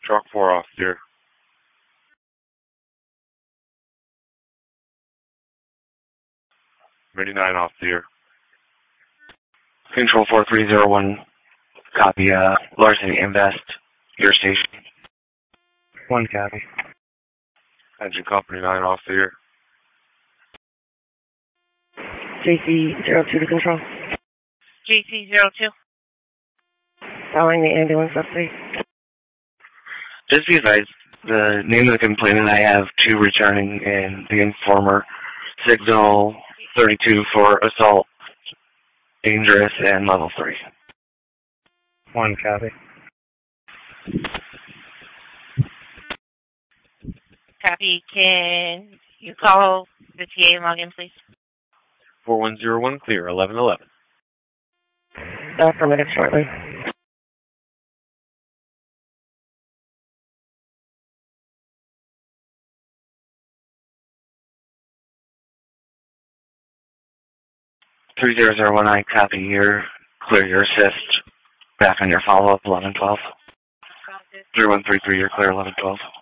Truck 4 off steer. Mini 9 off steer. Control 4301, copy, Larceny Invest, your station. 1 copy. Engine Company 9 off steer. JC02 to control. JC02. Following the ambulance update. Just be advised, the name of the complainant, I have 2 returning, and the informer, signal 32 for assault, dangerous, and level 3. 1 copy. Copy. Can you call the TA and log in, please? 4101 clear, 1111. Affirmative shortly. Three 3001, I copy your, clear your assist, back on your follow-up, 1112. 3133, you're clear, 1112.